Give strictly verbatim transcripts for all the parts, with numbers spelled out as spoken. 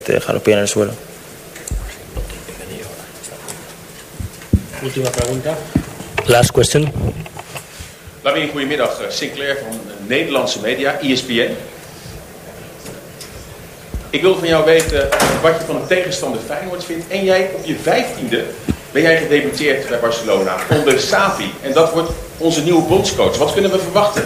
te deja los pies en el suelo. Última pregunta. Last question. Lavin, goedemiddag. Sinclair van Nederlandse media, E S P N. Ik wil van jou weten wat je van de tegenstander Feyenoord vindt. En jij op je vijftiende ben jij gedebuteerd bij Barcelona onder Xavi. En dat wordt onze nieuwe bondscoach. Wat kunnen we verwachten?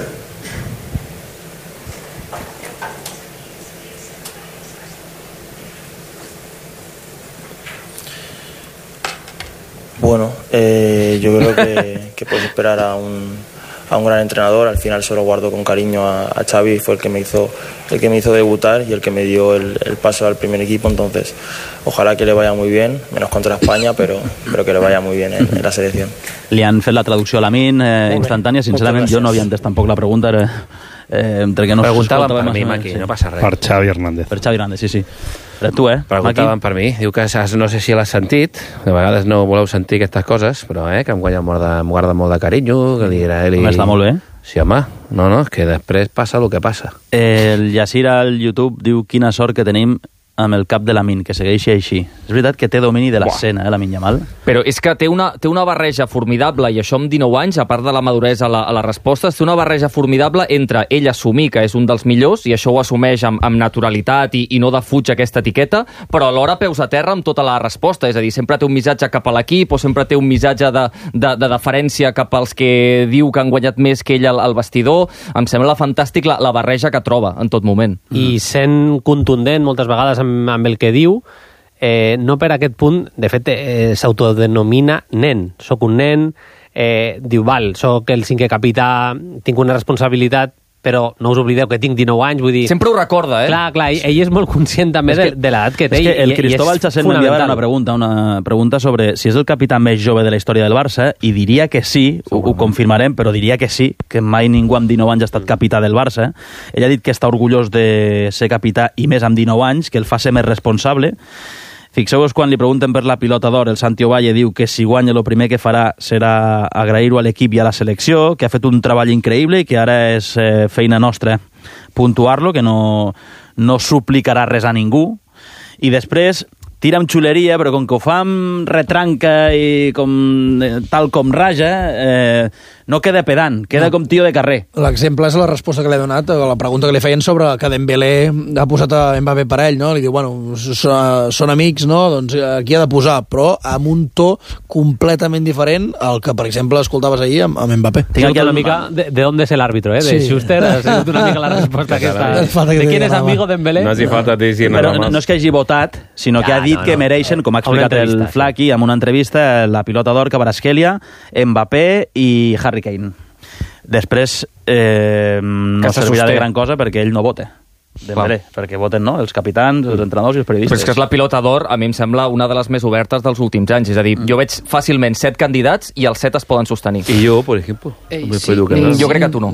Bueno, eh, yo creo que, que puedes esperar a un, a un gran entrenador. Al final solo guardo con cariño a, a Xavi, fue el que me hizo el que me hizo debutar y el que me dio el, el paso al primer equipo. Entonces, ojalá que le vaya muy bien, menos contra España, pero, pero que le vaya muy bien en, en la selección. Li han fet la traducció a Lamin eh, instantània. Sincerament, jo no havia entès tampoc la pregunta. Era, eh, entre que no Preguntaven per mi, Maki, no passa res. Per Xavi Hernández. Per Xavi Hernández, sí, sí. Per tu, eh? Preguntaven per mi. Diu que no sé si l'has sentit, de vegades no voleu sentir aquestes coses, però eh, que em guanya molt de, em guarda molt de carinyo, que li dirà ell... Està molt bé. Sí, home. No, no, és que després passa el que passa. El Yacir al YouTube diu quina sort que tenim amb el cap de Lamin, que segueixi així. És veritat que té domini de l'escena, eh, Lamin Yamal? Però és que té una, té una barreja formidable, i això amb dinou anys, a part de la maduresa a, la, a les respostes, té una barreja formidable entre ell assumir que és un dels millors, i això ho assumeix amb, amb naturalitat i, i no defuig aquesta etiqueta, però alhora peus a terra amb tota la resposta, és a dir, sempre té un missatge cap a l'equip o sempre té un missatge de, de, de deferència cap als que diu que han guanyat més que ell al, al vestidor. Em sembla fantàstic la, la barreja que troba en tot moment. I sent contundent moltes vegades amb, amb el que diu, eh, no per aquest punt, de fet, eh, s'autodenomina nen. Soc un nen, eh, diu, val, soc el cinquè capità, tinc una responsabilitat, però no us oblideu que tinc dinou anys, vull dir... Sempre ho recorda, eh? Clar, clar, ell és molt conscient també de, de l'edat que té. És que el Cristóbal Chasset m'enviava una pregunta, una pregunta sobre si és el capità més jove de la història del Barça, i diria que sí, ho, ho confirmarem, però diria que sí, que mai ningú amb dinou anys ha estat capità del Barça. Ell ha dit que està orgullós de ser capità, i més amb dinou anys, que el fa ser més responsable. Fixeu-vos quan li pregunten per la pilota d'or, el Santi Ovalle diu que si guanya el primer que farà serà agrair-ho a l'equip i a la selecció, que ha fet un treball increïble i que ara és eh, feina nostra puntuar-lo, que no, no suplicarà res a ningú. I després tira amb xuleria, però com que ho fa amb retranca i com, tal com raja, eh, no queda pedant, queda no. com tio de carrer. L'exemple és la resposta que li ha donat a la pregunta que li feien sobre que Dembélé ha posat a Mbappé per ell, no? Li diu, bueno, són, són amics, no? Doncs aquí ha de posar, però amb un to completament diferent al que, per exemple, escoltaves ahir amb, amb Mbappé. Tinc aquí una mica de, de on és l'àrbitro, eh? De sí. Schuster, ha sigut una mica la resposta aquesta. De, de quién és amigo Dembélé? No hace falta decir nada más. No és que hagi votat, sinó ja, que ha dit no, que no, mereixen, com ha explicat el Flaqui en una entrevista, la pilota d'or que Kvaratskhelia, Mbappé i Harry Kane. Després eh, no servirà de gran cosa perquè ell no vota. Dembélé, perquè voten no, els capitans, els entrenadors i els periodistes. Però és que és la pilota d'or, a mi em sembla una de les més obertes dels últims anys. És a dir, jo veig fàcilment set candidats i els set es poden sostenir. I jo, per exemple. Eh, sí, jo crec que tu no.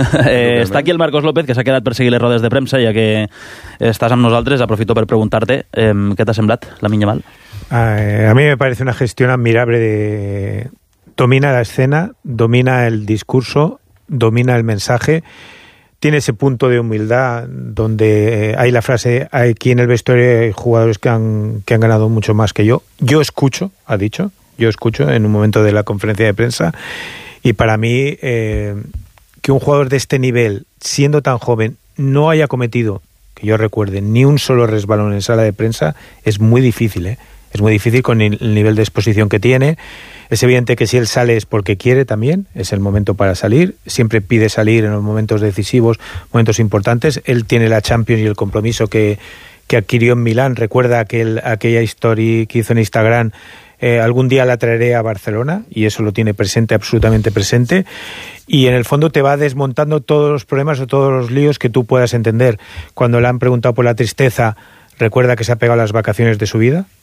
eh, està aquí el Marcos López, que s'ha quedat per seguir les rodes de premsa, ja que estàs amb nosaltres. Aprofito per preguntar-te eh, què t'ha semblat, Lamine Yamal. A mí me parece una gestión admirable de... Domina la escena, domina el discurso, domina el mensaje, tiene ese punto de humildad donde hay la frase, aquí en el vestuario hay jugadores que han, que han ganado mucho más que yo. Yo escucho, ha dicho, yo escucho en un momento de la conferencia de prensa, y para mí eh, que un jugador de este nivel, siendo tan joven, no haya cometido, que yo recuerde, ni un solo resbalón en sala de prensa, es muy difícil, ¿eh? Es muy difícil con el nivel de exposición que tiene. Es evidente que si él sale es porque quiere también, es el momento para salir, siempre pide salir en los momentos decisivos, momentos importantes. Él tiene la Champions y el compromiso que, que adquirió en Milán. Recuerda aquel, aquella historia que hizo en Instagram, eh, algún día la traeré a Barcelona, y eso lo tiene presente, absolutamente presente, y en el fondo te va desmontando todos los problemas o todos los líos que tú puedas entender. Cuando le han preguntado por la tristeza, recuerda que se ha pegado las vacaciones de su vida,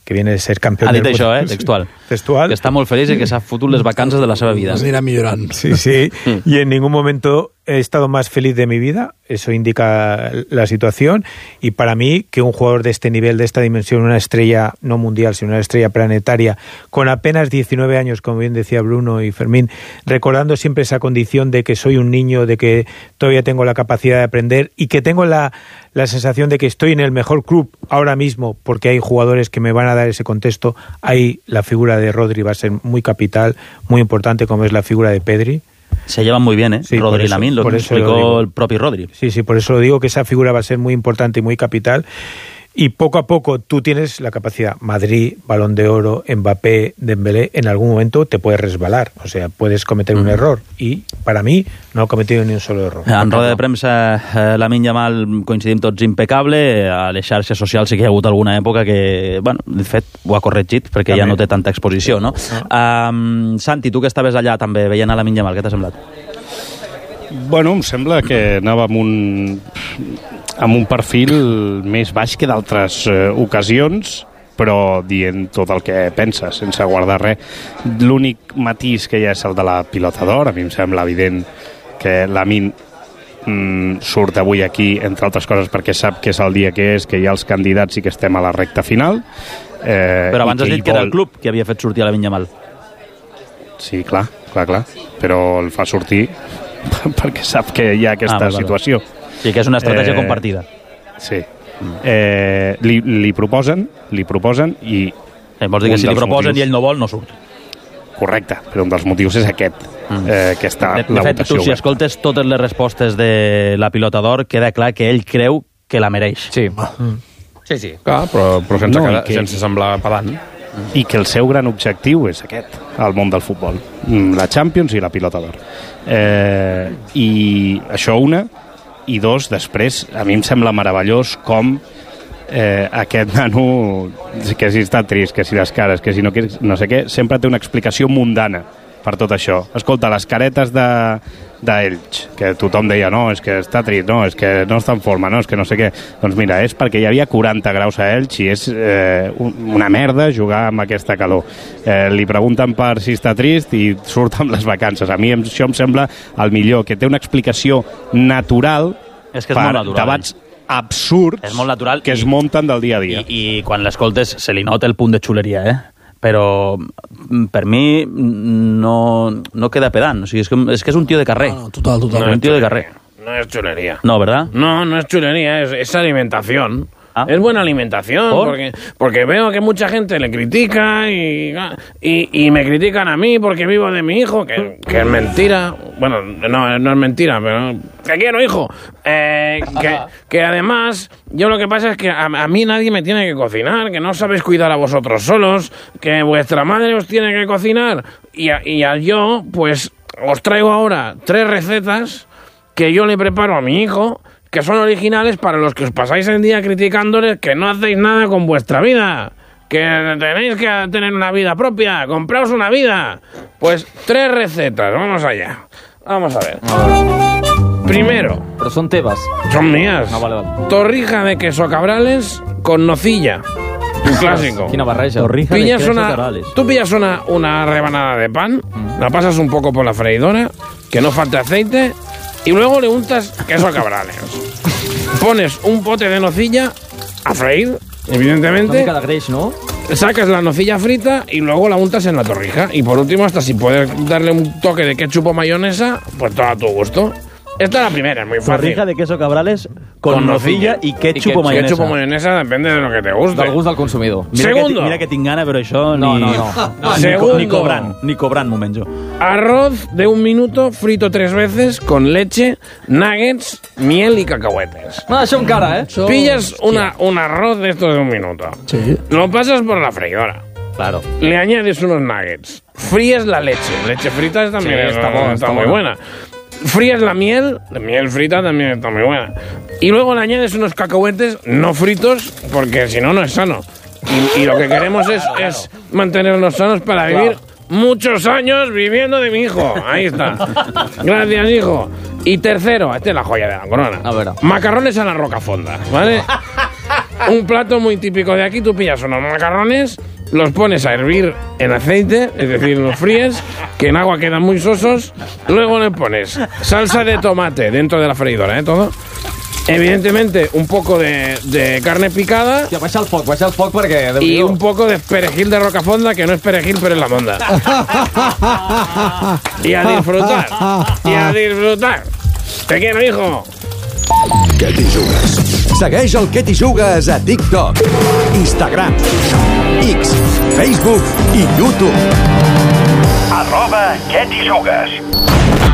que viene de ser campeón ha dit del això, mundo. eh, textual. Textual. Que està molt feliç i que s'ha fotut les vacances de la seva vida. Es anirà millorant. Sí, sí. Y en ningún momento he estado más feliz de mi vida. Eso indica la situación. Y para mí, que un jugador de este nivel, de esta dimensión, una estrella no mundial, sino una estrella planetaria, con apenas diecinueve años, como bien decía Bruno y Fermín, recordando siempre esa condición de que soy un niño, de que todavía tengo la capacidad de aprender y que tengo la, la sensación de que estoy en el mejor club ahora mismo, porque hay jugadores que me van a dar ese contexto. Ahí la figura de Rodri va a ser muy capital, muy importante, como es la figura de Pedri. Se llevan muy bien, ¿eh? Sí, Rodri y eso, Lamine, lo por que eso lo explicó digo. el propio Rodri. Sí, sí, por eso lo digo, que esa figura va a ser muy importante y muy capital. Y poco a poco tú tienes la capacidad. Madrid, Balón de Oro, Mbappé, Dembélé, en algún momento te puedes resbalar. O sea, puedes cometer un error. Y para mí no ha cometido ni un solo error. En roda de premsa, eh, Lamine Yamal, coincidim tots, impecable. A les xarxes socials sí que hi ha hagut alguna època que, bueno, de fet, ho ha corregit perquè també ja no té tanta exposició, no? Ah. Um, Santi, tu que estaves allà també veient a Lamine Yamal, què t'ha semblat? Bueno, em sembla que anava amb un, amb un perfil més baix que d'altres eh, ocasions, però dient tot el que pensa, sense guardar res. L'únic matís que hi ha és el de la pilota d'or. A mi em sembla evident que Lamine mm, surt avui aquí, entre altres coses, perquè sap que és el dia que és, que hi ha els candidats i que estem a la recta final. Eh, però abans has dit que vol... era el club que havia fet sortir a Lamine Yamal. Sí, clar, clar, clar. Però el fa sortir perquè sap que hi ha aquesta ah, vale, situació. Sí, que és una estratègia eh, compartida. Sí. Eh, li, li proposen, li proposen i... Eh, vols dir que si li proposen motius... i ell no vol, no surt. Correcte, però un dels motius és aquest, mm. eh, que està de, la de fet, votació. tu, si escoltes totes les respostes de la pilota d'or, queda clar que ell creu que la mereix. Sí. Mm. Sí, sí. Clar, però, però sense, No, no, que- sense semblar pedant. I que el seu gran objectiu és aquest, al món del futbol. La Champions i la pilota d'or. Eh, I això una, i dos, després, a mi em sembla meravellós com eh, aquest nano, que si està trist, que si les cares, que si no, que, no sé què, sempre té una explicació mundana per tot això. Escolta, les caretes de d'Elx, que tothom deia, no, és que està trist, no, és que no està en forma, no, és que no sé què. Doncs mira, és perquè hi havia quaranta graus a Elx i és eh, una merda jugar amb aquesta calor. Eh, li pregunten per si està trist i surt amb les vacances. A mi em- això em sembla el millor, que té una explicació natural És que és per molt natural. debats absurds És molt natural que i- es munten del dia a dia. I, i quan l'escoltes se li nota el punt de xuleria, eh? Però mm, per mi mm, no, no queda pedant. O sigui, és, que, és que és un tio de carrer. No, no, total, total. No, un tio de carrer. No es chulería. No, ¿verdad? No, no es chulería, es, es alimentación. Ah. Es buena alimentación, ¿Por? porque, porque veo que mucha gente le critica y, y, y me critican a mí porque vivo de mi hijo, que, que es mentira. Bueno, no, no es mentira, pero que quiero hijo. Eh, que, que además, yo lo que pasa es que a, a mí nadie me tiene que cocinar, que no sabéis cuidar a vosotros solos, que vuestra madre os tiene que cocinar. Y a, y a yo, pues, os traigo ahora tres recetas que yo le preparo a mi hijo, que son originales para los que os pasáis el día criticándoles que no hacéis nada con vuestra vida, que tenéis que tener una vida propia, compraos una vida. Pues tres recetas, vamos allá. Vamos a ver. Primero, Però són teves. son mías. Ah, vale, vale. Torrija de queso cabrales con nocilla. Un clásico. Quina barreja. Torrija de Pillas queso una, cabrales. tú pillas una, una rebanada de pan, la pasas un poco por la freidora, que no falte aceite, y luego le untas queso cabrales. Pones un pote de nocilla a freír, Una evidentemente, mica de greix, no? sacas la nocilla frita y luego la untas en la torrija. Y por último, hasta si puedes darle un toque de ketchup o mayonesa, pues todo a tu gusto. Esta es la primera, es muy fácil. Torrija de queso cabrales con, Con nocilla nocilla y ketchup, I o mayonesa. Ketchup o mayonesa depende de lo que te guste. Del gust del consumidor. Mira Segundo. Que, mira que tinc gana, però això No, ni, no, no. no ni, Segundo. co- ni cobrant, ni cobrant m'ho menjo. Arroz de un minuto frito tres veces con leche, nuggets, miel y cacahuetes. No, això encara, eh? Això- Pillas una, un arroz de estos de un minuto. Sí. Lo pasas por la freidora. Claro. Le añades unos nuggets. Fríes la leche. Leche frita también Sí, es- está bueno, está está muy bueno. buena. Fríes la miel. La miel frita también está muy buena. Y luego le añades unos cacahuetes no fritos, porque si no, no es sano. Y, y lo que queremos es, es mantenernos sanos para vivir muchos años viviendo de mi hijo. Ahí está. Gracias, hijo. Y tercero, esta es la joya de la corona. A ver. Macarrones a la rocafonda, ¿vale? Un plato muy típico de aquí, tú pillas unos macarrones, los pones a hervir en aceite, es decir, los fríes, que en agua quedan muy sosos, luego le pones salsa de tomate dentro de la freidora, ¿eh? Todo. Evidentemente, un poco de, de carne picada. Hòstia, baixa el foc, baixa el foc perquè... Y un poco de perejil de Rocafonda, que no es perejil, pero es la monda. Y a disfrutar. Y a disfrutar. Te quiero, hijo. Què t'hi jugues? Segueix el Què t'hi jugues a TikTok, Instagram, X, Facebook i YouTube. Arroba Què t'hi jugues.